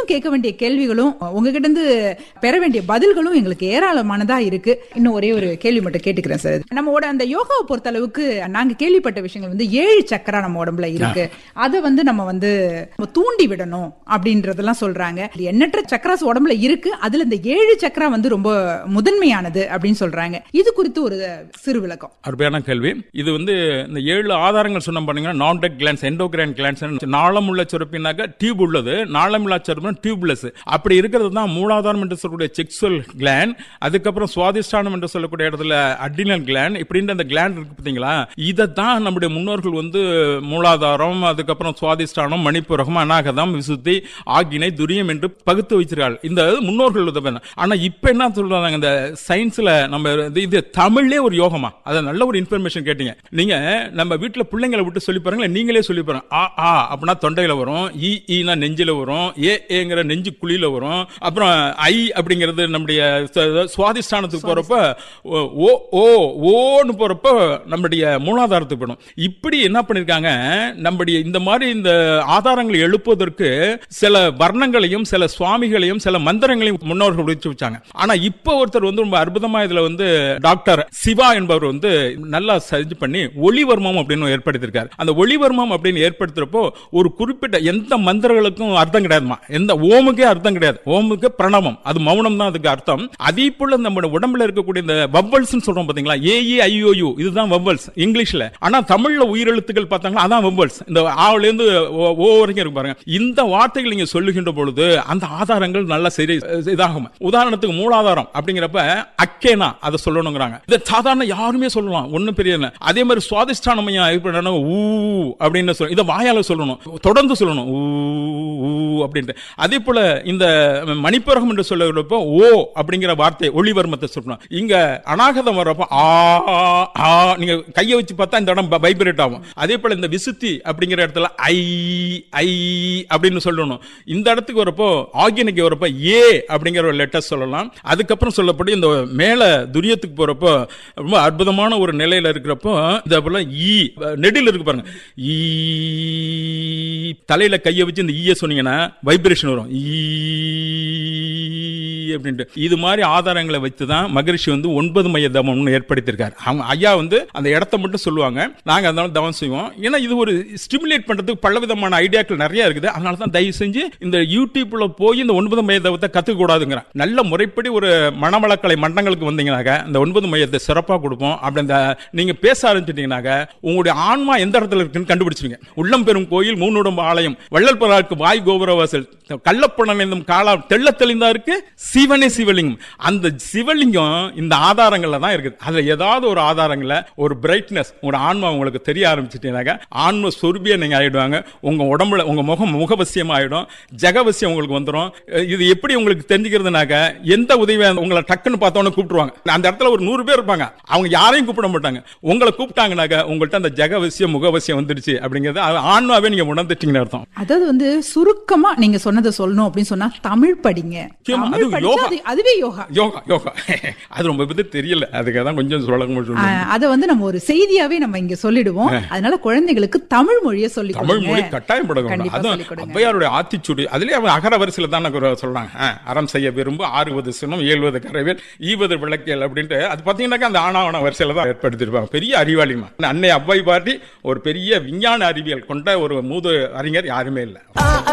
இன்னும் கேட்க வேண்டிய கேள்விகளும் உங்ககிட்ட இருந்து பெற வேண்டிய பதில்களும் எங்களுக்கு ஏராளமானதா இருக்கு. இன்னும் ஒரே ஒரு கேள்வி மட்டும் கேட்டுக்கிறேன் சார். நம்மோட அந்த யோகாவை பொறுத்த அளவுக்கு நாங்க கேள்விப்பட்ட விஷயங்கள் 7 சக்கரா நம்ம உடம்புல இருக்கு. அதை நம்ம தூண்டி விடணும் அப்படின்றதெல்லாம் சொல்றாங்க. எண்ணற்ற சக்கராஸ் உடம்புல இருக்கு. அதுல இந்த 7 சக்கரா ரொம்ப முதன்மையானது அப்படின்னு சொல்றாங்க. இது குறித்து ஒரு சிறு விளக்கம். அருமையான கேள்வி. இது இந்த 7 ஆதாரங்கள் சொன்ன பாத்தீங்கன்னா நான்டெக் கிளான்ஸ், எண்டோகிரைன் கிளான்ஸ், நாளம் உள்ள சுரப்பினாக்க டியூப் உள்ளது, நாளமில்லா சுரப்பினா டியூப்லெஸ். அப்படி இருக்கிறது தான் மூலாதாரம் என்று சொல்லக்கூடிய செக்சுவல் கிளாண்ட். அதுக்கப்புறம் சுவாதிஷ்டானம் என்று சொல்லக்கூடிய இடத்துல அட்ரினல் கிளாண்ட். இப்படின்ற அந்த கிளாண்ட் இருக்கு பாத்தீங்களா, இதைத்தான் நம்முடைய முன்னோர்கள் மூலாதாரம், அதுக்கப்புறம் சுவாதிஷ்டானம், மணிப்புரகம், அநாகதம், விசுத்தி, ஆகினை, துரியம் என்று பகுத்து வச்சிருக்காங்க இந்த முன்னோர்கள். ஆனா இப்ப என்ன சொல்றாங்க, இந்த சயின்ஸ்ல நம்ம இது தமிழ்லே ஒரு யோகமா, அது நல்ல ஒரு இன்ஃபர்மேஷன் கேட்டீங்க நீங்க. நம்ம வீட்டுல பிள்ளைங்களை விட்டு சொல்லி பாருங்க, நீங்களே சொல்லி பாருங்க. ஆ அப்படின்னா தொண்டையில வரும், ஈனா நெஞ்சில வரும், ஏங்கிற நெஞ்சு குழியில வரும், அப்புறம் ஐ அப்படிங்கிறது நம்முடைய சுவாதிஷ்டானத்துக்கு போறப்ப ஓன்னு போறப்ப நம்முடைய மூலாதாரத்துக்கு போடும். இப்படி என்ன பண்ணிருக்காங்க, நம்முடைய இந்த மாதிரி இந்த ஆதாரங்களை எழுப்புவதற்கு சில வர்ணங்களையும் சில சுவாமிகளையும் சில மந்திரங்களையும் முன்னோர்கள் உடைச்சு வச்சாங்க. ஆனா இப்ப ஒருத்தர் ரொம்ப அற்புதமா இதுல டாக்டர் சிவா என்பவர் நல்லா சர்ச் பண்ணி ஒளிவர்மம் அப்படின்னு ஏற்படுத்திருக்காரு. அந்த ஒளிவர்மம் அப்படின்னு ஏற்படுத்துறப்போ ஒரு குறிப்பிட்ட எந்த மந்திரங்களுக்கும் அர்த்தம் கிடையாதுமா, எந்த ஓமுக்கே அர்த்தம் கிடையாது. ஓமுக்கு பிரணவம், அது மௌனம் தான் அதுக்கு அர்த்தம். அதே போல நம்ம உடம்புல இருக்கக்கூடிய இந்த வவ்வல்ஸ் சொல்றோம் பாத்தீங்களா, AEIOU இதுதான் வவ்வல்ஸ் இங்கிலீஷ்ல. ஆனா தமிழ்ல உயிரெழுத்துக்கள் பார்த்தாங்களா அதான் வவ்வல்ஸ். இந்த ஆவுல இருந்து ஓ வரைக்கும் இருக்கு பாருங்க. இந்த வார்த்தைகள் நீங்க சொல்லுகின்ற பொழுது அந்த ஆதாரங்கள் நல்லா சரி இதாகும். உதாரணத்துக்கு மூலாதாரம் அப்படிங்கிறப்ப அக்கேனா அதை சொல்லணுங்கிறாங்க. இதை சாதாரண யாருமே சொல்லலாம், ஒன்னும் பெரிய. அதே மாதிரி சுவாதிஷ்டானம் ஊ அப்படின்னு சொல்லணும், இதை வாயால சொல்லணும், தொடர்ந்து சொல்லணும் ஊ அப்படின்ட்டு. அதே போல இந்த மணிப்புரகம் என்று சொல்லுறப்போ ஓ அப்படிங்கிற வார்த்தை ஒளிவர்மத்தை சொல்லணும். இங்க அநாகதம் வர்றப்போ ஆ நீங்க கையை வச்சு பார்த்தா இந்த இடம் வைப்ரேட் ஆகும். அதே போல இந்த விசுத்தி அப்படிங்கிற இடத்துல ஐ அப்படின்னு சொல்லணும். இந்த இடத்துக்கு வரப்போ ஆகினைக்கு வரப்போ ஏ அப்படிங்கிற ஒரு லெட்டர் சொல்லலாம். அதுக்கப்புறம் சொல்லப்படும் இந்த மேல துரியத்துக்கு போறப்போ ரொம்ப அற்புதமான ஒரு நிலையில இருக்கிறப்போ இந்த போல ஈ நெடில் இருக்கு பாருங்க, ஈ தலையில கையை வச்சு இந்த ஈய சொன்னீங்கன்னா வைப்ரேஷன் வரும் ஈ அப்படின்ட்டு. இது மாதிரி ஆதாரங்களை வச்சுதான் மகரிஷி 9 மைய தவம் ஏற்படுத்தியிருக்காரு. அவங்க ஐயா அந்த இடத்தை மட்டும் சொல்லுவாங்க, நாங்க அதனால தவம் செய்வோம். ஏன்னா இது ஒரு ஸ்டிமுலேட் பண்றதுக்கு பலவிதமான ஐடியாக்கள் நிறைய இருக்குது. அதனால தான் தயவு செஞ்சு இந்த யூடியூப்ல போய் இந்த 9 மைய தவத்தை கத்துக்க கூடாதுங்கிற நல்ல முறைப்படி ஒரு மனவளக்கலை மண்டங்களுக்கு வந்தீங்கன்னாக்க இந்த 9 மையத்தை சிறப்பா கொடுப்போம். அப்படி இந்த நீங்க பேச ஆரம்பிச்சிட்டீங்கன்னாக்க உங்களுடைய ஆன்மா எந்த இடத்துல இருக்குன்னு கண்டுபிடிச்சிருங்க. உள்ளம் பெரும் கோயில், மூணுடம்பு ஆலயம், வள்ளல் பராருக்கு வாய் கோபுரவாசல், கள்ளப்பணம் காலா தெள்ள தெளிந்தா இருக்கு, சிவனே சிவலிங்கம். அந்த சிவலிங்கம் இந்த ஆதாரங்கள்ல தான் இருக்குது. அதுல ஏதாவது ஒரு ஆதாரங்கள்ல ஒரு பிரைட்னஸ் உங்க ஆன்மா உங்களுக்கு தெரிய ஆரம்பிச்சிட்டீங்கன்னாக்க ஆன்ம சொர்பியா நீங்க ஆயிடுவாங்க. உங்க உடம்புல உங்க முகவசியம் ஆயிடும், ஜெகவசியம் உங்களுக்கு வந்துடும். இது எப்படி உங்களுக்கு தெரிஞ்சுக்கிறதுனாக்க எந்த உதவியா உங்களை டக்குன்னு பார்த்தோன்னு கூப்பிட்டுருவாங்க. அந்த இடத்துல ஒரு 100 பேர் இருப்பாங்க, அவங்க யாரையும் கூப்பிட மாட்டாங்க. உங்களை கூப்பிட்டாங்கனாக்க உங்கள்ட்ட அந்த ஜெகவசியம் முகவசியம் வந்துருச்சு அப்படிங்கிறது ஆன்மாவே நீங்க உணர்ந்துட்டீங்கன்னு அர்த்தம். அதாவது சுருக்கமா நீங்க சொன்னதை சொல்லணும் அப்படின்னு சொன்னா தமிழ் படிங்க. அதுவே யோகா யோகா யோகா அது ரொம்ப பத்தி தெரியல, அதுக்காக தான் கொஞ்சம் சொல்ல முடியும். அதை நம்ம ஒரு செய்தியாவே நம்ம இங்க சொல்லிடுவோம். அதனால குழந்தைகளுக்கு தமிழ் மொழியை சொல்லி தமிழ் மொழி கட்டாயம் படுங்க. அதுவும் ஔவையாருடைய ஆத்திச்சூடி அதுலயே அவங்க அகர வரிசையில தான் சொல்றாங்க. அறம் செய்ய விரும்பு 60 சினம் 70 கரைவேல் 20 விளக்கியல் அப்படின்ட்டு. அது பாத்தீங்கன்னாக்கா அந்த ஆனாவன வரிசையில தான் ஏற்படுத்திருப்பாங்க. பெரிய அறிவாளிமா அன்னை அவ்வை பாட்டி ஒரு பெரிய விஞ்ஞான அறிவியல் கொண்ட ஒரு மூது அறிஞர் யாருமே இல்லை.